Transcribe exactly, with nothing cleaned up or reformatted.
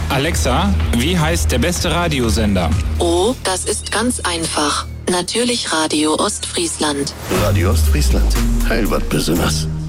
Alexa, wie heißt der beste Radiosender? Oh, das ist ganz einfach. Natürlich Radio Ostfriesland. Radio Ostfriesland. Heil wat Besonderes.